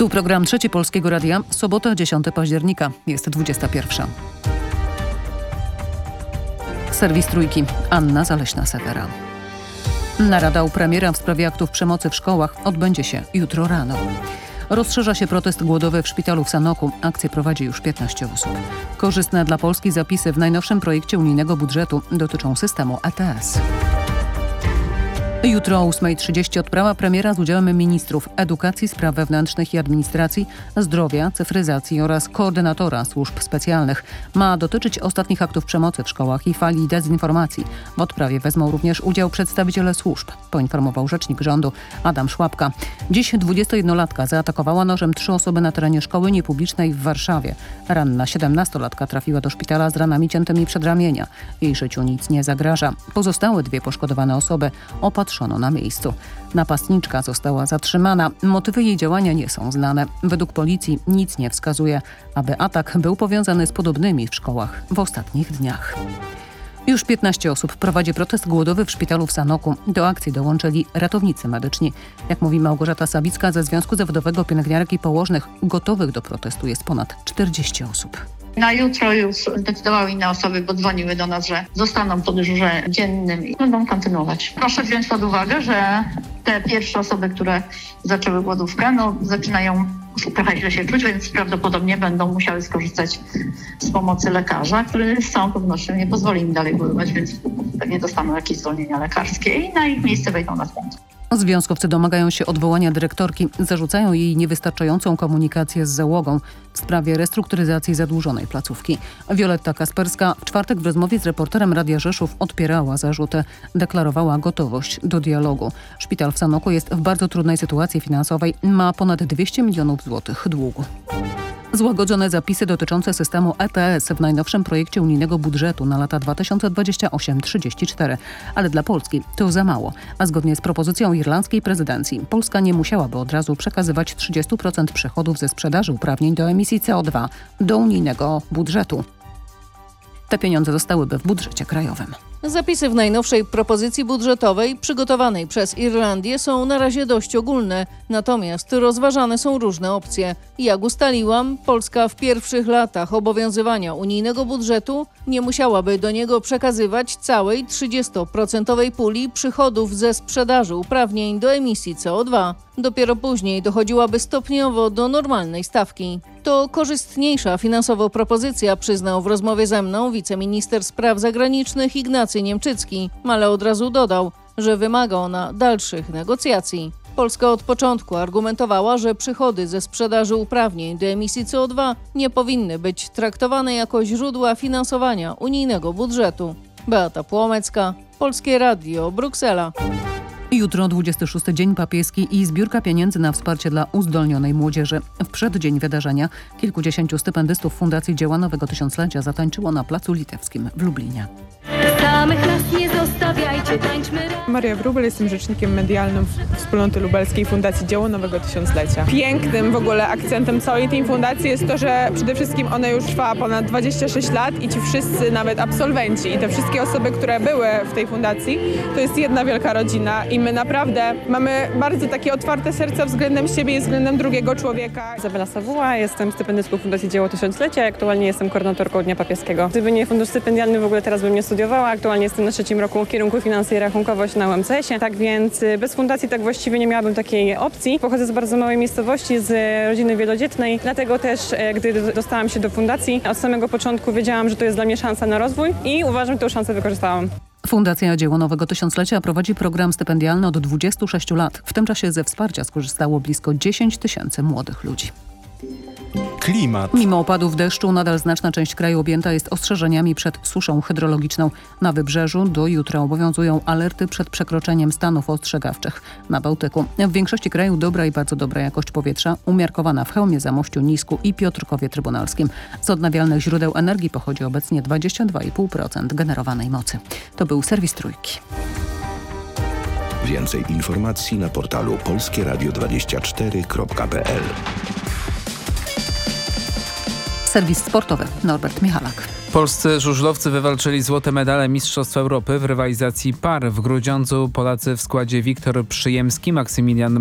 Tu program Trzeci Polskiego Radia, sobota 10 października, jest 21. Serwis Trójki, Anna Zaleśna-Sewera. Narada u premiera w sprawie aktów przemocy w szkołach odbędzie się jutro rano. Rozszerza się protest głodowy w szpitalu w Sanoku. Akcję prowadzi już 15 osób. Korzystne dla Polski zapisy w najnowszym projekcie unijnego budżetu dotyczą systemu ETS. Jutro o 8:30 odprawa premiera z udziałem ministrów edukacji, spraw wewnętrznych i administracji, zdrowia, cyfryzacji oraz koordynatora służb specjalnych. Ma dotyczyć ostatnich aktów przemocy w szkołach i fali dezinformacji. W odprawie wezmą również udział przedstawiciele służb, poinformował rzecznik rządu Adam Szłapka. Dziś 21-latka zaatakowała nożem 3 osoby na terenie szkoły niepublicznej w Warszawie. Ranna 17-latka trafiła do szpitala z ranami ciętymi przedramienia. Jej życiu nic nie zagraża. Pozostałe 2 poszkodowane osoby opatrzono na miejscu. Napastniczka została zatrzymana. Motywy jej działania nie są znane. Według policji nic nie wskazuje, aby atak był powiązany z podobnymi w szkołach w ostatnich dniach. Już 15 osób prowadzi protest głodowy w szpitalu w Sanoku. Do akcji dołączyli ratownicy medyczni. Jak mówi Małgorzata Sawicka ze Związku Zawodowego Pielęgniarek i Położnych, gotowych do protestu jest ponad 40 osób. Na jutro już zdecydowały inne osoby, bo dzwoniły do nas, że zostaną po dyżurze dziennym i będą kontynuować. Proszę wziąć pod uwagę, że te pierwsze osoby, które zaczęły głodówkę, zaczynają trochę źle się czuć, więc prawdopodobnie będą musiały skorzystać z pomocy lekarza, który z całą pewnością nie pozwoli im dalej głodować, więc pewnie dostaną jakieś zwolnienia lekarskie i na ich miejsce wejdą następcy. Związkowcy domagają się odwołania dyrektorki, zarzucają jej niewystarczającą komunikację z załogą w sprawie restrukturyzacji zadłużonej placówki. Wioletta Kasperska w czwartek w rozmowie z reporterem Radia Rzeszów odpierała zarzuty, deklarowała gotowość do dialogu. Szpital w Sanoku jest w bardzo trudnej sytuacji finansowej, ma ponad 200 milionów złotych długu. Złagodzone zapisy dotyczące systemu ETS w najnowszym projekcie unijnego budżetu na lata 2028-34. Ale dla Polski to za mało. A zgodnie z propozycją irlandzkiej prezydencji, Polska nie musiałaby od razu przekazywać 30% przychodów ze sprzedaży uprawnień do emisji CO2 do unijnego budżetu. Te pieniądze zostałyby w budżecie krajowym. Zapisy w najnowszej propozycji budżetowej przygotowanej przez Irlandię są na razie dość ogólne, natomiast rozważane są różne opcje. Jak ustaliłam, Polska w pierwszych latach obowiązywania unijnego budżetu nie musiałaby do niego przekazywać całej 30% puli przychodów ze sprzedaży uprawnień do emisji CO2. Dopiero później dochodziłaby stopniowo do normalnej stawki. To korzystniejsza finansowo propozycja, przyznał w rozmowie ze mną wiceminister spraw zagranicznych Ignacy Niemczycki, ale od razu dodał, że wymaga ona dalszych negocjacji. Polska od początku argumentowała, że przychody ze sprzedaży uprawnień do emisji CO2 nie powinny być traktowane jako źródła finansowania unijnego budżetu. Beata Płomecka, Polskie Radio, Bruksela. Jutro 26. Dzień Papieski i zbiórka pieniędzy na wsparcie dla uzdolnionej młodzieży. W przeddzień wydarzenia kilkudziesięciu stypendystów Fundacji Dzieła Nowego Tysiąclecia zatańczyło na Placu Litewskim w Lublinie. Samych nas nie zostawiajcie, tańczmy. Maria Wróbel, jestem rzecznikiem medialnym Wspólnoty Lubelskiej Fundacji Dzieło Nowego Tysiąclecia. Pięknym w ogóle akcentem całej tej fundacji jest to, że przede wszystkim ona już trwa ponad 26 lat i ci wszyscy, nawet absolwenci i te wszystkie osoby, które były w tej fundacji, to jest jedna wielka rodzina i my naprawdę mamy bardzo takie otwarte serca względem siebie i względem drugiego człowieka. Izabela Sawuła, jestem stypendystką Fundacji Dzieło Tysiąclecia i aktualnie jestem koordynatorką Dnia Papieskiego. Gdyby nie fundusz stypendialny, w ogóle teraz bym nie studiowała. Aktualnie jestem na 3. roku kierunku Finanse i Rachunkowość na UMCS-ie. Tak więc bez fundacji tak właściwie nie miałabym takiej opcji. Pochodzę z bardzo małej miejscowości, z rodziny wielodzietnej, dlatego też gdy dostałam się do fundacji, od samego początku wiedziałam, że to jest dla mnie szansa na rozwój i uważam, że tę szansę wykorzystałam. Fundacja Dzieło Nowego Tysiąclecia prowadzi program stypendialny od 26 lat. W tym czasie ze wsparcia skorzystało blisko 10 000 młodych ludzi. Klimat. Mimo opadów deszczu nadal znaczna część kraju objęta jest ostrzeżeniami przed suszą hydrologiczną. Na wybrzeżu do jutra obowiązują alerty przed przekroczeniem stanów ostrzegawczych. Na Bałtyku w większości kraju dobra i bardzo dobra jakość powietrza, umiarkowana w Chełmie, Zamościu, Nisku i Piotrkowie Trybunalskim. Z odnawialnych źródeł energii pochodzi obecnie 22,5% generowanej mocy. To był serwis Trójki. Więcej informacji na portalu polskieradio24.pl. Serwis sportowy. Norbert Michalak. Polscy żużlowcy wywalczyli złote medale Mistrzostw Europy w rywalizacji par. W Grudziądzu Polacy w składzie Wiktor Przyjemski, Maksymilian